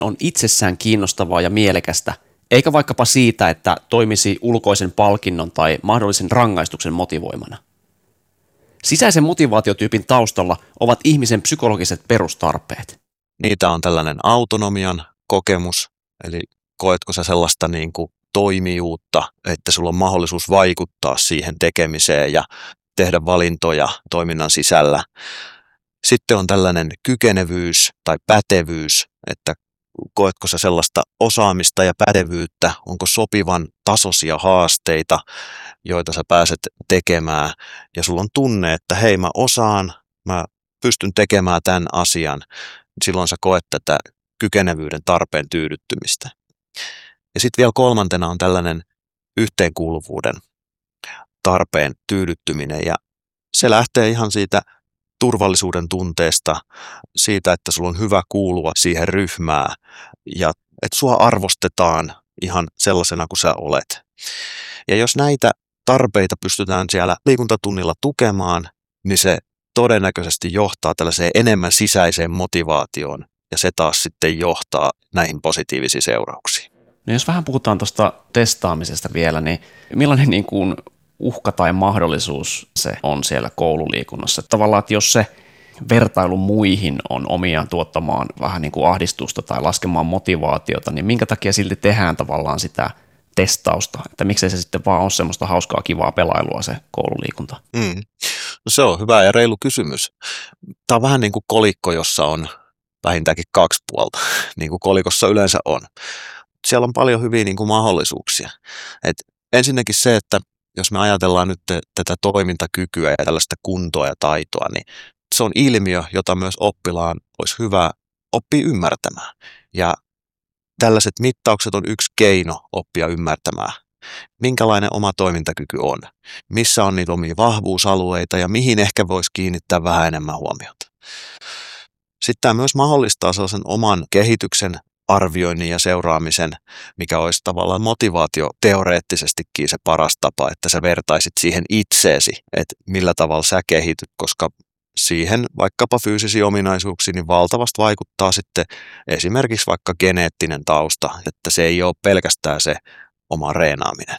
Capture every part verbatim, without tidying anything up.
on itsessään kiinnostavaa ja mielekästä, eikä vaikkapa siitä, että toimisi ulkoisen palkinnon tai mahdollisen rangaistuksen motivoimana. Sisäisen motivaatiotyypin taustalla ovat ihmisen psykologiset perustarpeet. Niitä on tällainen autonomian kokemus, eli koetko sä sellaista niin kuin toimijuutta, että sulla on mahdollisuus vaikuttaa siihen tekemiseen ja tehdä valintoja toiminnan sisällä. Sitten on tällainen kykenevyys tai pätevyys, että koetko sä sellaista osaamista ja pätevyyttä, onko sopivan tasoisia haasteita, joita sä pääset tekemään ja sulla on tunne, että hei mä osaan, mä pystyn tekemään tämän asian, silloin sä koet tätä kykenevyyden tarpeen tyydyttymistä. Ja sitten vielä kolmantena on tällainen yhteenkuuluvuuden tarpeen tyydyttyminen ja se lähtee ihan siitä turvallisuuden tunteesta, siitä, että sulla on hyvä kuulua siihen ryhmään ja että sua arvostetaan ihan sellaisena kuin sä olet. Ja jos näitä tarpeita pystytään siellä liikuntatunnilla tukemaan, niin se todennäköisesti johtaa tällaiseen enemmän sisäiseen motivaatioon ja se taas sitten johtaa näihin positiivisiin seurauksiin. No jos vähän puhutaan tuosta testaamisesta vielä, niin millainen niin kuin uhka tai mahdollisuus se on siellä koululiikunnassa? Tavallaan, että jos se vertailu muihin on omiaan tuottamaan vähän niin kuin ahdistusta tai laskemaan motivaatiota, niin minkä takia silti tehdään tavallaan sitä testausta? Että miksei se sitten vaan ole semmoista hauskaa, kivaa pelailua se koululiikunta? Mm. No se on hyvä ja reilu kysymys. Tämä on vähän niin kuin kolikko, jossa on vähintäänkin kaksi puolta, niin kuin kolikossa yleensä on. Siellä on paljon hyviä niin kuin mahdollisuuksia. Et ensinnäkin se, että jos me ajatellaan nyt tätä toimintakykyä ja tällaista kuntoa ja taitoa, niin se on ilmiö, jota myös oppilaan olisi hyvä oppia ymmärtämään. Ja tällaiset mittaukset on yksi keino oppia ymmärtämään, minkälainen oma toimintakyky on, missä on niitä omia vahvuusalueita ja mihin ehkä voisi kiinnittää vähän enemmän huomiota. Sitten tämä myös mahdollistaa sellaisen oman kehityksen arvioinnin ja seuraamisen, mikä olisi tavallaan motivaatio teoreettisestikin se paras tapa, että sä vertaisit siihen itseesi, että millä tavalla sä kehityt, koska siihen vaikkapa fyysisiin ominaisuuksiin niin valtavasti vaikuttaa sitten esimerkiksi vaikka geneettinen tausta, että se ei ole pelkästään se oma reenaaminen.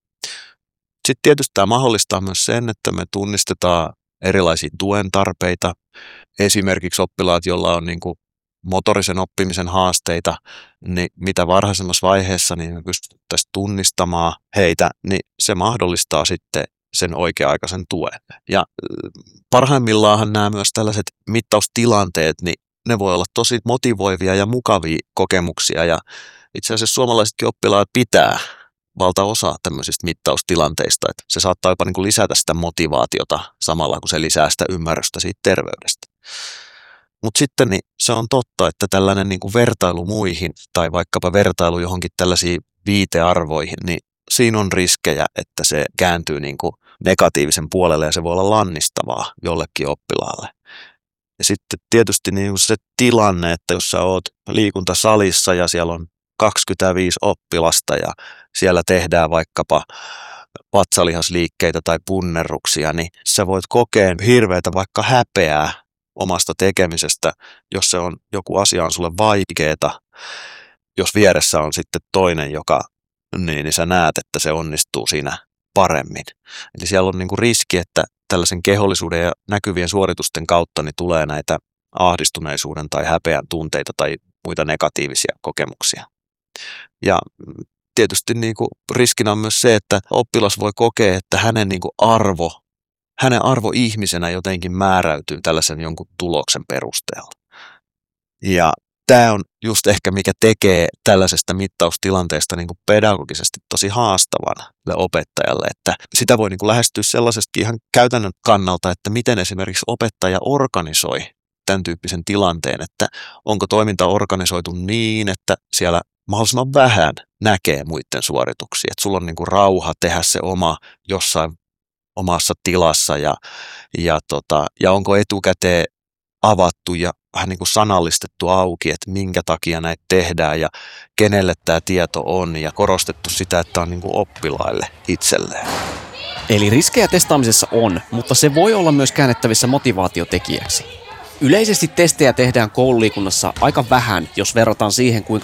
Sitten tietysti tämä mahdollistaa myös sen, että me tunnistetaan erilaisia tuen tarpeita, esimerkiksi oppilaat, joilla on niin kuin motorisen oppimisen haasteita, niin mitä varhaisemmassa vaiheessa niin me pystyttäisiin tunnistamaan heitä, niin se mahdollistaa sitten sen oikea-aikaisen tuen. Ja parhaimmillaan nämä myös tällaiset mittaustilanteet, niin ne voi olla tosi motivoivia ja mukavia kokemuksia, ja itse asiassa suomalaisetkin oppilaat pitää valtaosa tämmöisistä mittaustilanteista, että se saattaa jopa niin kuin lisätä sitä motivaatiota samalla, kun se lisää sitä ymmärrystä siitä terveydestä. Mutta sitten niin se on totta, että tällainen niin kuin vertailu muihin tai vaikkapa vertailu johonkin tällaisiin viitearvoihin, niin siinä on riskejä, että se kääntyy niin kuin negatiivisen puolelle ja se voi olla lannistavaa jollekin oppilaalle. Ja sitten tietysti niin kuin se tilanne, että jos sä oot liikuntasalissa ja siellä on kaksikymmentäviisi oppilasta ja siellä tehdään vaikkapa vatsalihasliikkeitä tai punnerruksia, niin sä voit kokea hirveätä vaikka häpeää omasta tekemisestä, jos se on joku asia on sulle vaikeeta, jos vieressä on sitten toinen, joka niin, niin sä näet, että se onnistuu siinä paremmin. Eli siellä on niinku riski, että tällaisen kehollisuuden ja näkyvien suoritusten kautta niin tulee näitä ahdistuneisuuden tai häpeän tunteita tai muita negatiivisia kokemuksia. Ja tietysti niinku riskinä on myös se, että oppilas voi kokea, että hänen niinku arvo, hänen arvo ihmisenä jotenkin määräytyy tällaisen jonkun tuloksen perusteella. Ja tämä on just ehkä mikä tekee tällaisesta mittaustilanteesta niin kuin pedagogisesti tosi haastavan opettajalle, että sitä voi niin kuin lähestyä sellaisestakin ihan käytännön kannalta, että miten esimerkiksi opettaja organisoi tämän tyyppisen tilanteen, että onko toiminta organisoitu niin, että siellä mahdollisimman vähän näkee muiden suorituksia, että sulla on niin kuin rauha tehdä se oma jossain omassa tilassa ja, ja, tota, ja onko etukäteen avattu ja vähän niin kuin sanallistettu auki, että minkä takia näitä tehdään ja kenelle tämä tieto on ja korostettu sitä, että on niin kuin oppilaille itselleen. Eli riskejä testaamisessa on, mutta se voi olla myös käännettävissä motivaatiotekijäksi. Yleisesti testejä tehdään koululiikunnassa aika vähän, jos verrataan siihen, kuinka